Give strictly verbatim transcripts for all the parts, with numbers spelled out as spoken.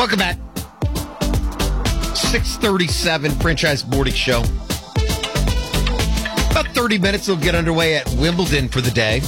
Welcome back. six thirty-seven Franchise Morning Show. About thirty minutes will get underway at Wimbledon for the day.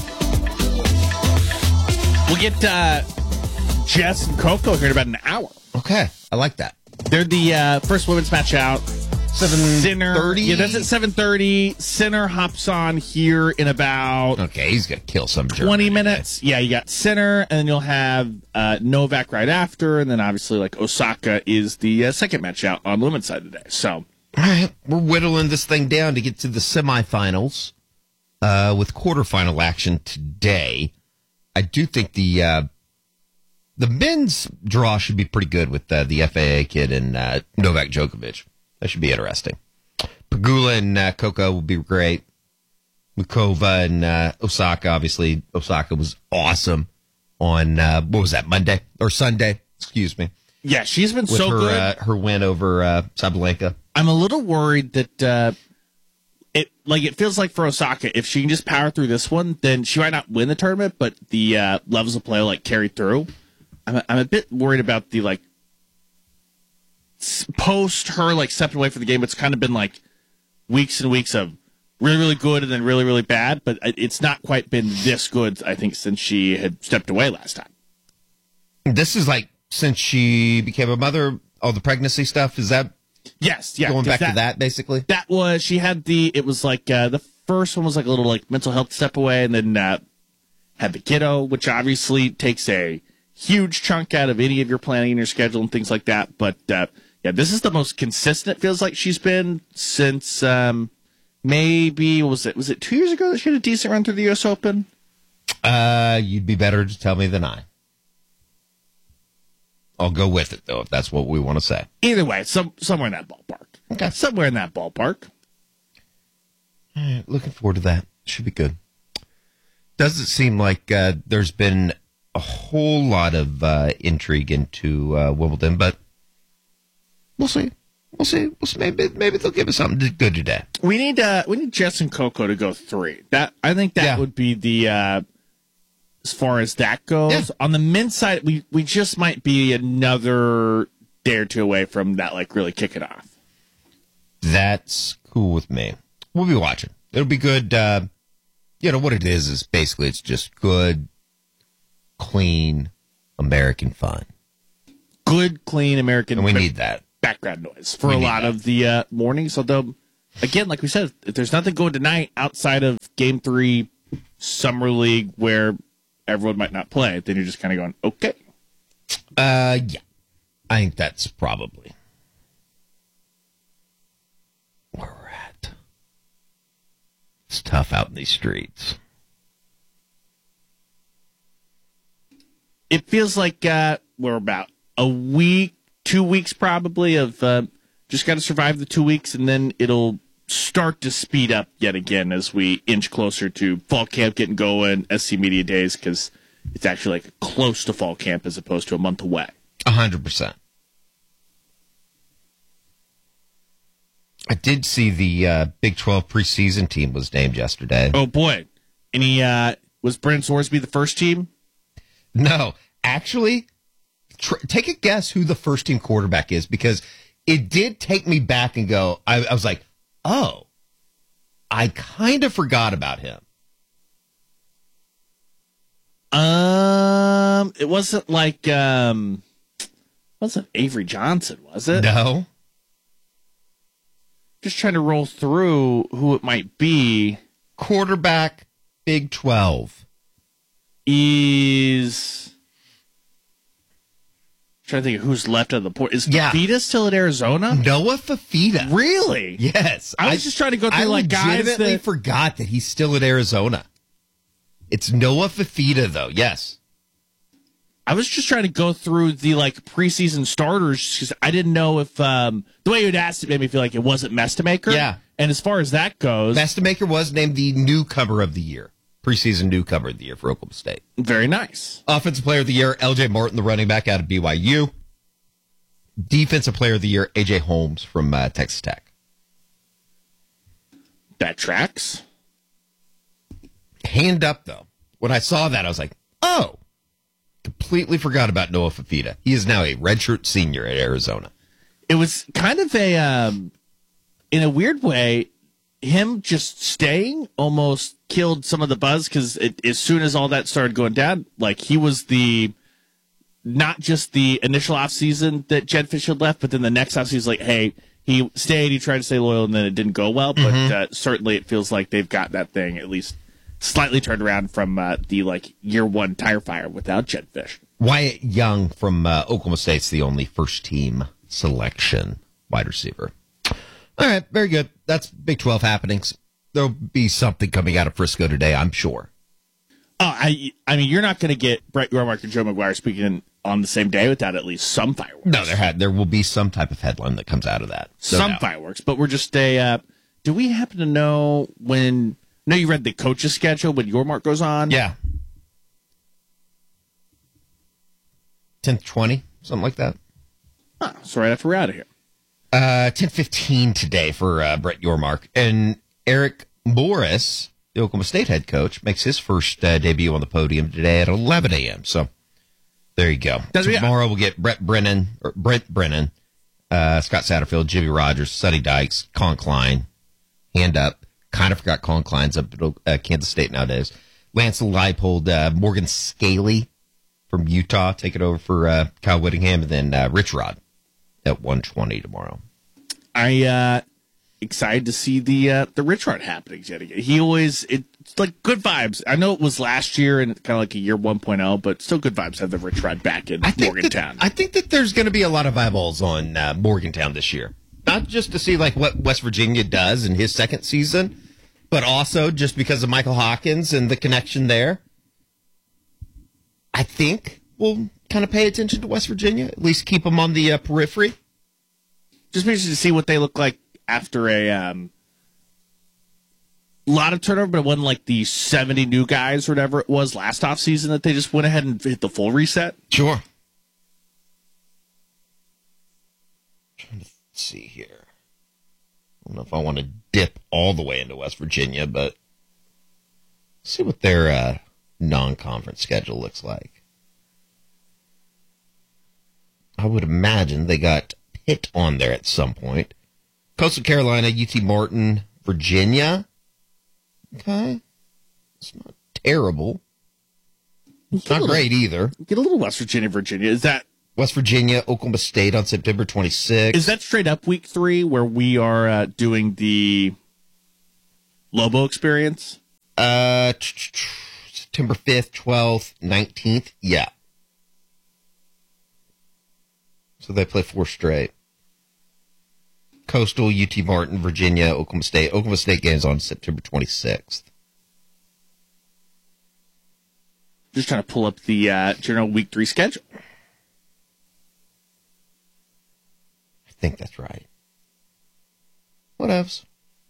We'll get uh, Jess and Coco here in about an hour. Okay, I like that. They're the uh, first women's match out. seven thirty? Yeah, that's at seven thirty. Sinner hops on here in about Okay, he's going to kill some German twenty today. minutes. Yeah, you got Sinner, and then you'll have uh, Novak right after, and then obviously like Osaka is the uh, second match out on the women's side today. So, All right, we're whittling this thing down to get to the semifinals uh, with quarterfinal action today. I do think the uh, the men's draw should be pretty good with uh, the F A A kid and uh, Novak Djokovic. That should be interesting. Pegula and uh, Coco will be great. Mukova and uh, Osaka, obviously. Osaka was awesome on, uh, what was that, Monday? Or Sunday, excuse me. yeah, she's been With so her, good. Uh, her win over uh, Sabalenka. I'm a little worried that uh, it like it feels like for Osaka, if she can just power through this one, then she might not win the tournament, but the uh, levels of play will, like carry through. I'm a, I'm a bit worried about the like s- post her like stepping away from the game. It's kind of been like weeks and weeks of really really good and then really really bad, but it- it's not quite been this good. I think since she had stepped away last time. This is like since she became a mother, all the pregnancy stuff. Is that Yes, yeah, going 'cause back to that, basically? That was, she had the, it was like, uh, the first one was like a little like mental health step away, and then uh, had the kiddo, which obviously takes a huge chunk out of any of your planning and your schedule and things like that. But uh, yeah, this is the most consistent it feels like she's been since um, maybe, what was it, was it two years ago that she had a decent run through the U S Open? Uh, you'd be better to tell me than I. I'll go with it, though, if that's what we want to say. Either way, some somewhere in that ballpark. Okay. Somewhere in that ballpark. All right, looking forward to that. Should be good. Doesn't seem like uh, there's been a whole lot of uh, intrigue into uh, Wimbledon, but we'll see. We'll see. We'll see. Maybe maybe they'll give us something good today. We need uh we need Jess and Coco to go three. That I think that Yeah. would be the uh as far as that goes. Yeah. On the men's side, we we just might be another day or two away from that like really kicking off. That's cool with me. We'll be watching. It'll be good. Uh, you know, what it is is basically it's just good, clean American fun. Good, clean American And we ba- need that. background noise for We a need lot that. of the uh, mornings. Although, again, like we said, if there's nothing going tonight outside of Game Three, Summer League, where everyone might not play, then you're just kind of going, okay. Uh, yeah. I think that's probably where we're at. It's tough out in these streets. It feels like uh, we're about a week, two weeks probably of uh, just got to survive the two weeks, and then it'll start to speed up yet again as we inch closer to fall camp getting going, S C Media Days, because it's actually like close to fall camp as opposed to a month away. A hundred percent. I did see the uh, Big twelve preseason team was named yesterday. Oh boy, any uh, was Brennan Sorsby the first team? No, actually, tr- take a guess who the first team quarterback is, because it did take me back and go, I, I was like, oh, I kind of forgot about him. Um, it wasn't like um, wasn't Avery Johnson, was it? No. Just trying to roll through who it might be. Quarterback, Big twelve. Is trying to think of who's left of the port. Is Yeah. Fafita still at Arizona? Noah Fafita. Really? Yes. I was just trying to go through I like guys legitimately that forgot that he's still at Arizona. It's Noah Fafita, though. Yes. I was just trying to go through the like preseason starters because I didn't know if um, the way you had asked it made me feel like it wasn't Mestamaker. Yeah. And as far as that goes, Mestamaker was named the newcomer of the year. Preseason newcomer of the year for Oklahoma State. very nice. Offensive player of the year, L J Martin, the running back out of B Y U. Defensive player of the year, A J Holmes from uh, Texas Tech. That tracks. Hand up, though. When I saw that, I was like, oh, completely forgot about Noah Fafita. He is now a redshirt senior at Arizona. It was kind of a, um, in a weird way, him just staying almost killed some of the buzz because as soon as all that started going down, like he was the, not just the initial offseason that Jedd Fisch had left, but then the next offseason was like, hey, he stayed, he tried to stay loyal, and then it didn't go well. But mm-hmm. uh, certainly it feels like they've got that thing at least slightly turned around from uh, the like year one tire fire without Jedd Fisch. Wyatt Young from uh, Oklahoma State's the only first team selection wide receiver. All right, very good. That's Big twelve happenings. There'll be something coming out of Frisco today, I'm sure. Oh, I I mean, you're not going to get Brett Yormark and Joe McGuire speaking on the same day without at least some fireworks. No, there had there will be some type of headline that comes out of that. So some no. fireworks, but we're just a. Uh, do we happen to know when? No, you read the coach's schedule when Yormark goes on. Yeah, ten twenty, something like that. Huh, so right after we're out of here. Uh, ten fifteen today for uh, Brett Yormark. And Eric Morris, the Oklahoma State head coach, makes his first uh, debut on the podium today at eleven a.m. So there you go. Does Tomorrow we, we'll get Brett Brennan, or Brent Brennan, uh, Scott Satterfield, Jimmy Rogers, Sonny Dykes, Colin Klein. Hand up. Kind of forgot Colin Klein's up at uh, Kansas State nowadays. Lance Leipold, uh, Morgan Scaley from Utah, take it over for uh, Kyle Whittingham, and then uh, Rich Rod at one twenty tomorrow. I uh excited to see the uh, the Rich Rod happenings yet again. He always it's like good vibes. I know it was last year and kind of like a year one point oh, but still good vibes have the Rich Rod back in I Morgantown. That, I think that there's going to be a lot of eyeballs on uh, Morgantown this year. Not just to see like what West Virginia does in his second season, but also just because of Michael Hawkins and the connection there. I think we'll kind of pay attention to West Virginia, at least keep them on the uh, periphery. Just interested to see what they look like after a um, lot of turnover, but it wasn't like the seventy new guys or whatever it was last offseason that they just went ahead and hit the full reset. Sure. Trying to see here. I don't know if I want to dip all the way into West Virginia, but see what their uh, non-conference schedule looks like. I would imagine they got Pitt on there at some point. Coastal Carolina, U T Martin, Virginia. Okay. It's not terrible. It's not little, great either. Get a little West Virginia, Virginia. Is that West Virginia, Oklahoma State on September twenty-sixth. Is that straight up week three where we are uh, doing the Lobo experience? Uh, September fifth, twelfth, nineteenth. Yeah. So they play four straight. Coastal, U T Martin, Virginia, Oklahoma State. Oklahoma State games on September twenty-sixth. Just trying to pull up the uh, general week three schedule. I think that's right. What else?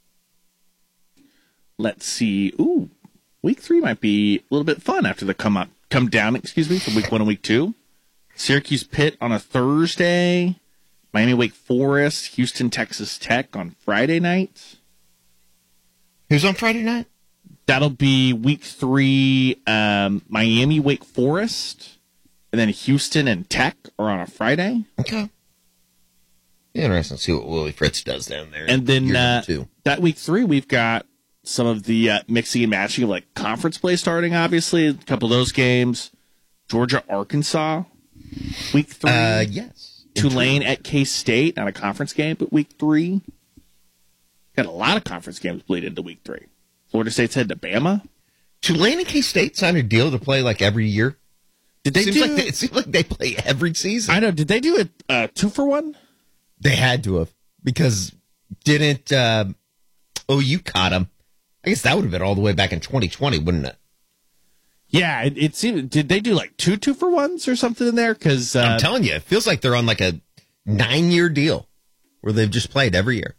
Let's see. Ooh, week three might be a little bit fun after the come up, come down. Excuse me, from week one and week two. Syracuse Pitt on a Thursday. Miami Wake Forest. Houston Texas Tech on Friday night. Who's on Friday night? That'll be week three. Um, Miami Wake Forest. And then Houston and Tech are on a Friday. Okay. Interesting to see what Willie Fritz does down there. And then uh, that week three, we've got some of the uh, mixing and matching of like conference play starting, obviously. A couple of those games. Georgia, Arkansas. Week three. Uh, yes. Tulane at K-State, not a conference game, but week three. Got a lot of conference games bleed into week three. Florida State's headed to Bama. Tulane and K-State signed a deal to play like every year. Did they seems do? Like they, it seems like they play every season. I know. Did they do a uh, two for one? They had to have, because didn't uh, O U caught them? I guess that would have been all the way back in twenty twenty, wouldn't it? Yeah, it, it seemed. Did they do like two two for ones or something in there? Because uh, I'm telling you, it feels like they're on like a nine year deal where they've just played every year.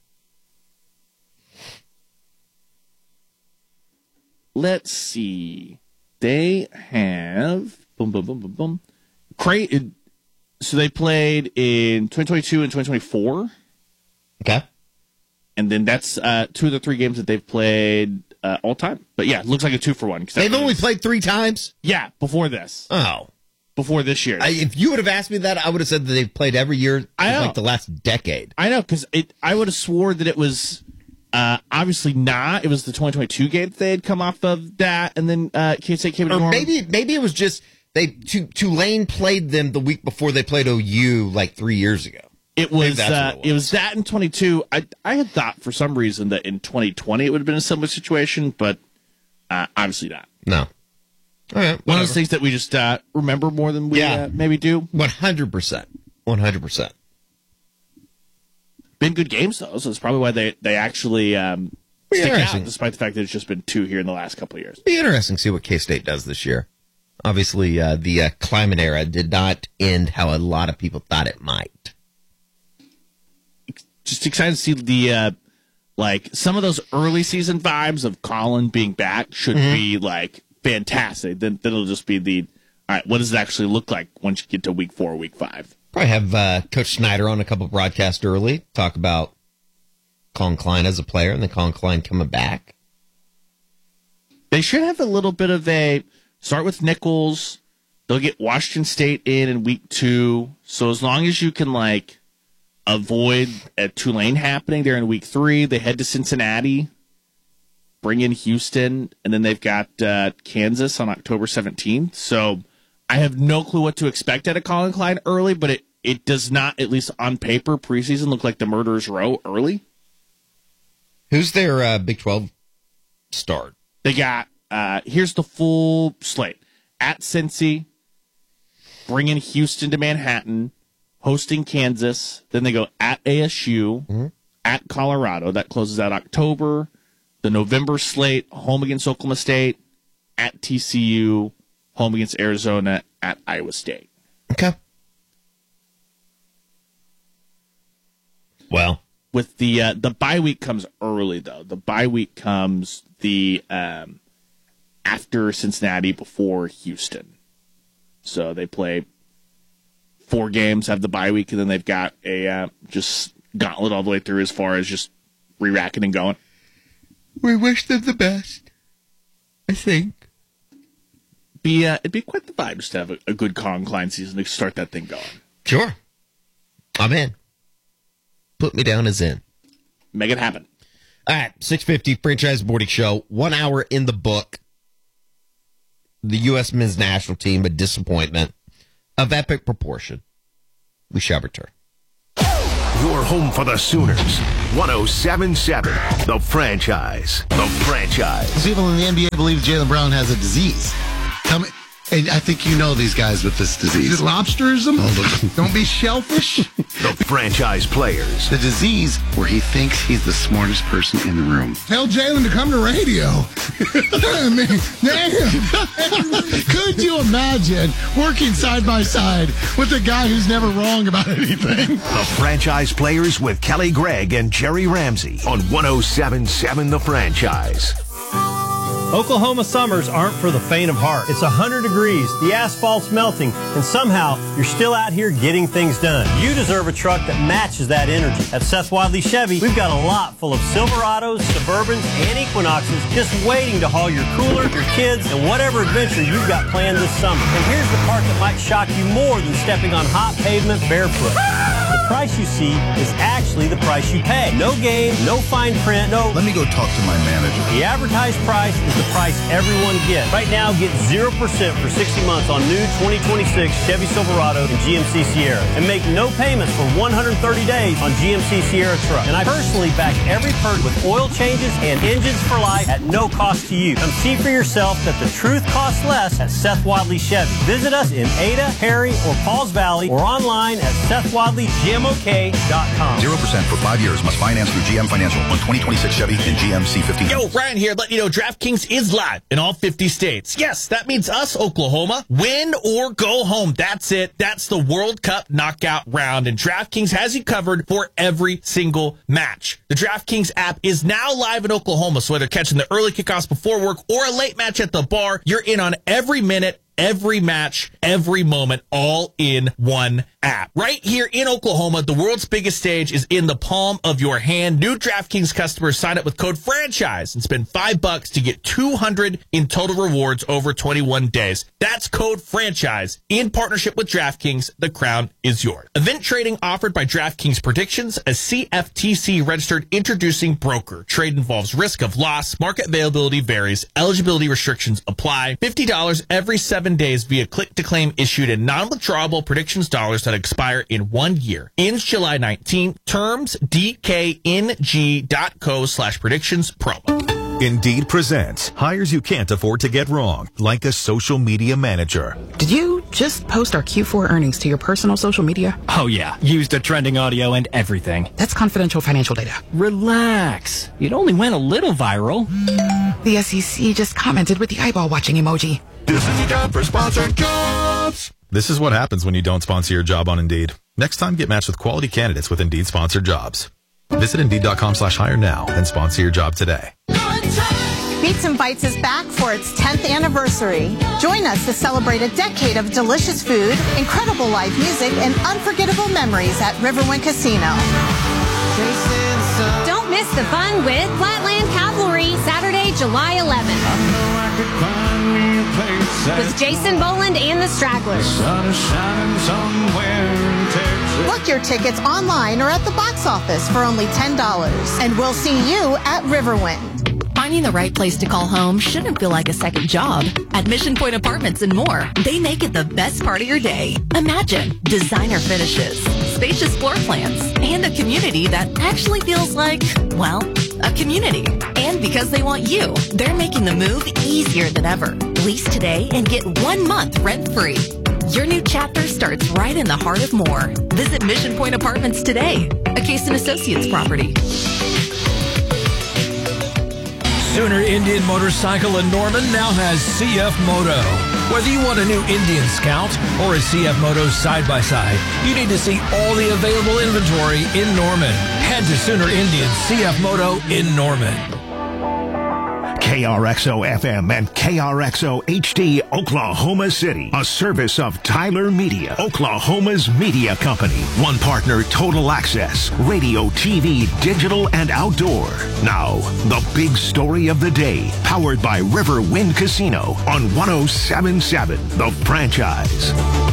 Let's see. They have boom boom boom boom boom. Cra- So they played in twenty twenty-two and twenty twenty-four. Okay. And then that's uh, two of the three games that they've played uh, all time. But yeah, it looks like a two for one. They've only played three times? Yeah, before this. Oh. before this year. I, if you would have asked me that, I would have said that they've played every year I know. like the last decade. I know, because I would have swore that it was uh, obviously not. It was the twenty twenty-two game that they had come off of that, and then uh, K-State came to Or Norman. maybe maybe it was just they Tulane played them the week before they played O U like three years ago. It was, that's uh, what it was. it was that in twenty-two. I I had thought for some reason that in twenty twenty it would have been a similar situation, but uh, obviously not. No. All right, One of whatever. those things that we just uh, remember more than we Yeah. uh, maybe do. one hundred percent. one hundred percent. Been good games, though, so it's probably why they, they actually um, Be stick out, interesting. despite the fact that it's just been two here in the last couple of years. Be interesting to see what K-State does this year. Obviously, uh, the uh, climate era did not end how a lot of people thought it might. Just excited to see the, uh, like, some of those early season vibes of Colin being back should Mm-hmm. be, like, fantastic. Then, then it'll just be the, all right, what does it actually look like once you get to week four or week five? Probably have uh, Coach Snyder on a couple broadcasts early, talk about Colin Klein as a player and then Colin Klein coming back. They should have a little bit of a start with Nichols. They'll get Washington State in in week two. So as long as you can, like, avoid a Tulane happening there in week three, they head to Cincinnati, bring in Houston, and then they've got uh, Kansas on October seventeenth. So I have no clue what to expect out of Colin Klein early, but it, it does not, at least on paper, preseason look like the Murderers Row early. Who's their uh, Big twelve start? They got, uh, here's the full slate. At Cincy, bringing Houston to Manhattan, hosting Kansas. Then they go at A S U, Mm-hmm. at Colorado. That closes out October. The November slate, home against Oklahoma State, at T C U, home against Arizona, at Iowa State. Okay. Well, With the uh, the bye week comes early, though. The bye week comes the um, after Cincinnati, before Houston. So they play four games, have the bye week, and then they've got a uh, just gauntlet all the way through as far as just re-racking and going. we wish them the best, I think. Be uh, it'd be quite the vibe just to have a, a good Colin Klein season to start that thing going. Sure. I'm in. Put me down as in. Make it happen. All right, six fifty Franchise Morning Show. One hour in the book. The U S men's national team, a disappointment of epic proportion. We shall return. Your home for the Sooners. one oh seven point seven. The Franchise. The Franchise. People in the N B A believe Jaylen Brown has a disease. Tell me, and I think you know these guys with this disease. Is it lobsterism? Don't be shellfish. The Franchise players. The disease where he thinks he's the smartest person in the room. Tell Jalen to come to radio. I mean, damn. Could you imagine working side by side with a guy who's never wrong about anything? The Franchise players with Kelly Gregg and Jerry Ramsey on one oh seven point seven The Franchise. Oklahoma summers aren't for the faint of heart. It's one hundred degrees, the asphalt's melting, and somehow you're still out here getting things done. You deserve a truck that matches that energy. At Seth Wadley Chevy, we've got a lot full of Silverados, Suburbans, and Equinoxes just waiting to haul your cooler, your kids, and whatever adventure you've got planned this summer. And here's the part that might shock you more than stepping on hot pavement barefoot. The price you see is actually the price you pay. No game, no fine print, no... Let me go talk to my manager. The advertised price is the price everyone gets. Right now, get zero percent for sixty months on new twenty twenty-six Chevy Silverado and G M C Sierra. And make no payments for one hundred thirty days on G M C Sierra truck. And I personally back every perk with oil changes and engines for life at no cost to you. Come see for yourself that the truth costs less at Seth Wadley Chevy. Visit us in Ada, Harry, or Pauls Valley or online at seth wadley g m o k dot com. zero percent for five years. Must finance through G M Financial on twenty twenty-six Chevy and G M C fifteen. Yo, Ryan here, letting you know DraftKings is live in all fifty states. Yes, that means us, Oklahoma. Win or go home. That's it. That's the World Cup knockout round, and DraftKings has you covered for every single match. The DraftKings app is now live in Oklahoma, so whether catching the early kickoffs before work or a late match at the bar, you're in on every minute, every match, every moment, all in one app. Right here in Oklahoma, the world's biggest stage is in the palm of your hand. New DraftKings customers sign up with code FRANCHISE and spend five bucks to get two hundred in total rewards over twenty-one days. That's code FRANCHISE. In partnership with DraftKings, the crown is yours. Event trading offered by DraftKings Predictions, a C F T C registered introducing broker. Trade involves risk of loss. Market availability varies. Eligibility restrictions apply. fifty dollars every seven days via click to claim issued in non-withdrawable predictions dollars that expire in one year. Ends July nineteenth. Terms D K N G dot co slash predictions promo. Indeed presents hires you can't afford to get wrong, like a social media manager. Did you just post our Q four earnings to your personal social media? Oh yeah, used the trending audio and everything. That's confidential financial data. Relax. It only went a little viral. The S E C just commented with the eyeball watching emoji. This is the job for sponsored jobs. This is what happens when you don't sponsor your job on Indeed. Next time, get matched with quality candidates with Indeed sponsored jobs. Visit Indeed.com slash hire now and sponsor your job today. Beats and Bites is back for its tenth anniversary. Join us to celebrate a decade of delicious food, incredible live music, and unforgettable memories at Riverwind Casino. Don't miss the fun with Flatland Cavalry, Saturday, July eleventh. With Jason Boland and the Stragglers. Book your tickets online or at the box office for only ten dollars. And we'll see you at Riverwind. Finding the right place to call home shouldn't feel like a second job. At Mission Point Apartments and more, they make it the best part of your day. Imagine designer finishes, spacious floor plans, and a community that actually feels like, well, a community. And because they want you, they're making the move easier than ever. Lease today and get one month rent-free. Your new chapter starts right in the heart of Moore. Visit Mission Point Apartments today, a Case and Associates property. Sooner Indian Motorcycle in Norman now has C F Moto. Whether you want a new Indian Scout or a C F Moto side-by-side, you need to see all the available inventory in Norman. Head to Sooner Indian C F Moto in Norman. K R X O F M and K R X O H D Oklahoma City, a service of Tyler Media, Oklahoma's media company. One partner, Total Access, radio, T V, digital, and outdoor. Now, the big story of the day, powered by Riverwind Casino on one oh seven point seven The Franchise.